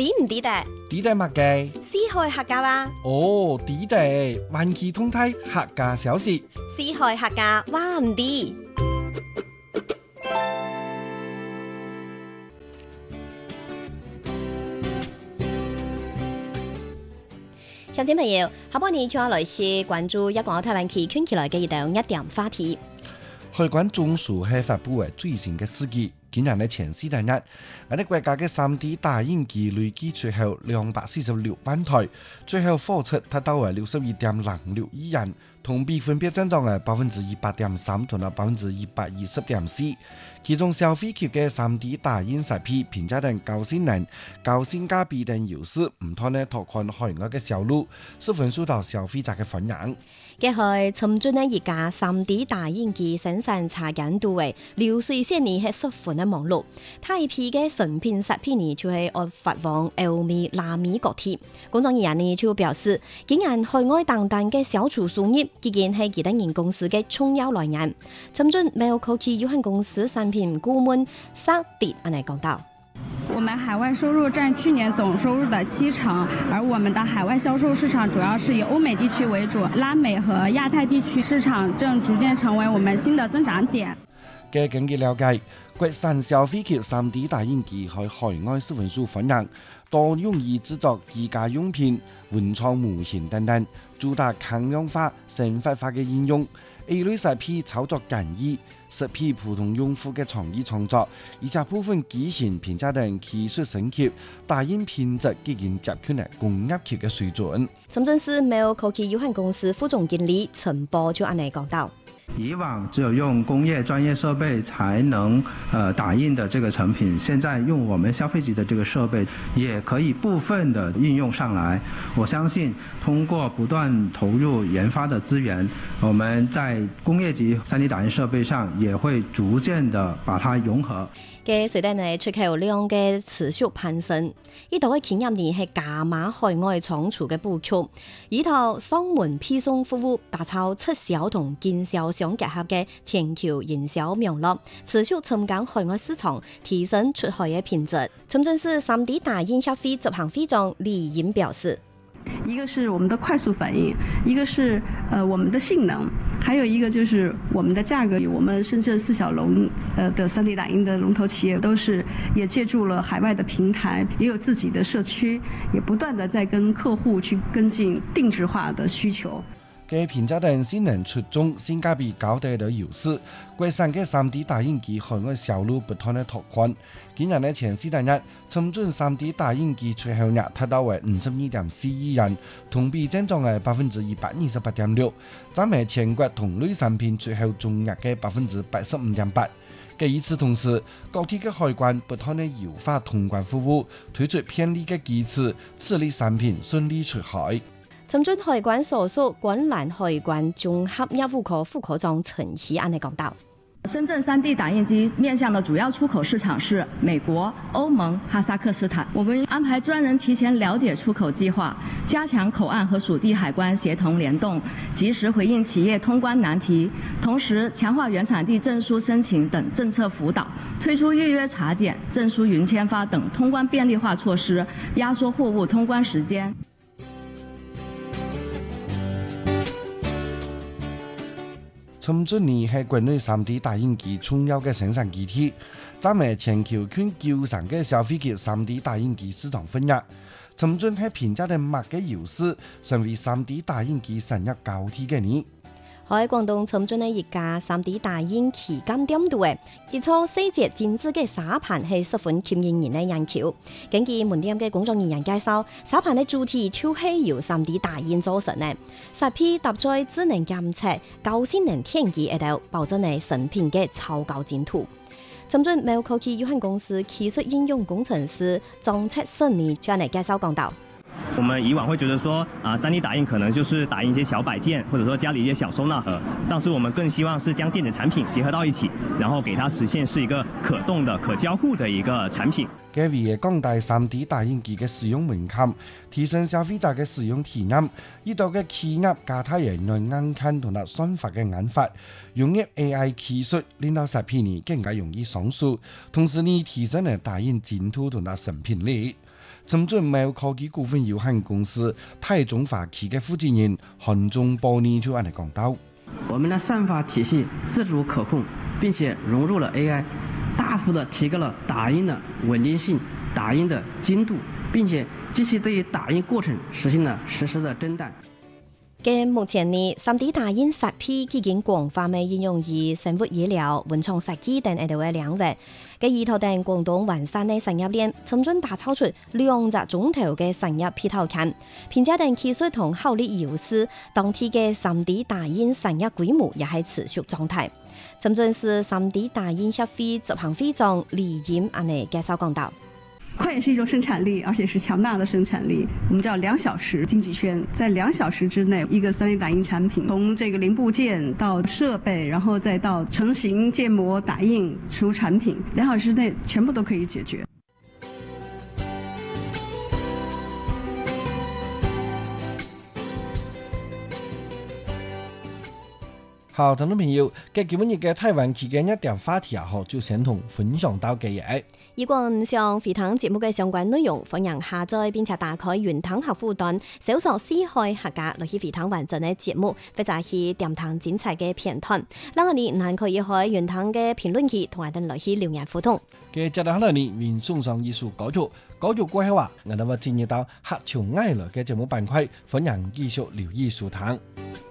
抵唔抵得？ 抵得乜嘅？ 四海客家話。 哦，抵得，環球通態客家小事。 四海客家話唔抵。聽眾朋友，下半年將來是關注一個台灣期圈起來嘅一道熱點話題。 海關總署係發布嘅最新嘅數據，今年嘅前4個月，我哋國家嘅3D 打印機累計出口246萬台，最後貨出達到61.06億元，同比分別增長108.3%同120.4%。其中消費級嘅3D 打印設備評價等高性能、高性價比等優勢，唔拖呢拓寬海外嘅銷路，十分受到消費者嘅歡迎。 嘅係尋進呢一家3D 打印機生產插件度嘅流水線呢係十分嘅忙碌，大批嘅成品設備呢就係按發往歐美、南美各地。工作人員呢就表示，竟然海外等等嘅小廚輸入，竟然係其他人公司嘅重要來源。尋進美國科技有限公司產品顧問沙迪安嚟講到。 我們海外收入佔去年總收入的70%，而我們的海外銷售市場主要是以歐美地區為主，拉美和亞太地區市場正逐漸成為我們新的增長點。 根據了解，國產消費級3D 打印機喺海外十分受歡迎，多用於製作居家用品、文創模型等等，主打抗氧化、生活化嘅應用。A 類設備操作簡易，適配普通用戶嘅創意創作，而且部分機型評價等技術升級，打印品質已經接近了工業級嘅水準。 深圳市美歐科技有限公司副總經理陳波就安尼講到。 以往只有用工業專業設備才能打印的這個成品，現在用我們消費級的這個設備，也可以部分的應用上來。我相信通過不斷投入研發的資源，我們在工業級 3D 打印設備上也會逐漸的把它融合。 嘅隨着呢出口量嘅持續攀升，呢度嘅企業呢係加碼海外倉儲嘅布局，以頭上門配送服務，打造出銷同經銷相結合嘅全球營銷網絡，持續尋揀海外市場，提升出海嘅品質。深圳市3D 打印協會執行會長李英表示。 一個是我們的快速反應，一個是我們的性能，還有一個就是我們的價格。我們深圳4小龍的3D 打印的龍頭企業都是也借助了海外的平台，也有自己的社區，也不斷的在跟客戶去跟進定制化的需求。 嘅評價等性能出眾、性價比高嘅優勢，國產嘅3D 打印機海外銷路不斷的拓寬。今年嘅前4個月，深圳3D 打印機出口額達到52.4億元，同比增長128.6%，佔係全國同類產品出口總額嘅85.8%。與此同時，各地嘅海關不斷的優化通關服務，推出便利嘅機制，處理產品順利出海。 深圳海關所屬觀瀾海關綜合業務科副科長陳希安嚟講到。 深圳3D 打印機面向的主要出口市場是美國、歐盟、哈薩克斯坦。我們安排專人提前了解出口計劃，加強口岸和屬地海關協同聯動，及時回應企業通關難題，同時強化原產地證書申請等政策輔導，推出預約查檢、證書雲簽發等通關便利化措施，壓縮貨物通關時間。 深圳呢係國內3D 打印機重要嘅生產基地，佔係全球圈9成嘅消費級3D 打印機市場份額。深圳係評價嘅乜嘅優勢，成為3D 打印機產業高地嘅呢？ 喺廣東深圳嘅一家3D 打印旗艦店度嘅，一座細節精緻嘅沙盤係十分吸引人嘅眼球。根據門店嘅工作人員介紹，沙盤嘅主體就係由3D 打印做成嘅，設備搭載智能監測、高性能天機喺度，保證係成品嘅超高精度。深圳美歐科技有限公司技術應用工程師張策勝呢將嚟介紹講到。 我們以往會覺得說3D 打印可能就是打印一些小擺件，或者說家裏一些小收納盒，但是我們更希望是將電子產品結合到一起，然後給它實現是一個可動的、可交互的一個產品。 佢為降低3D 打印機嘅使用門檻，提升消費者嘅使用體驗，呢度嘅企業加大人類眼看同埋算法嘅研發，用入 AI 技術，令到設備呢更加容易上手，同時呢提升咗打印精度同埋成品率。 深圳貿科技股份有限公司泰中華區嘅負責人韓中波呢就按嚟講到： 我們的算法體系自主可控，並且融入了 AI， 大幅的提高了打印的穩定性、打印的精度，並且機器對於打印過程實現了實時的偵斷。 嘅目前呢，3D 打印設備已經廣泛嘅應用於生物醫療、文創設計等嘅領域。嘅意圖等廣東完善嘅產業鏈，深圳打造出2隻鐘頭嘅產業配套圈，並且等技術同效率優勢，當地嘅3D 打印產業規模也係持續狀態。深圳市3D 打印協會執行會長李彥安尼介紹講到。 快也是一種生產力，而且是強大的生產力。我們叫2小時經濟圈，在2小時之內，一個3D 打印產品，從這個零部件到設備，然後再到成型、建模、打印出產品，2小時內全部都可以解決。 好，聽眾朋友，今日嘅台灣期間一條話題就先同分享到嘅嘢。 如果唔想回聽節目嘅相關內容，歡迎下載並且打開雲聽客戶端，搜索4海客家來去回聽完整嘅節目，或者係點聽精彩嘅片段。嗱，我哋還可以喺雲聽嘅評論區同我哋來去留言互動。 嘅接落嚟呢，為送上一首歌曲，歌曲過後我哋會進入到客場愛樂嘅節目板塊，歡迎繼續留意收聽。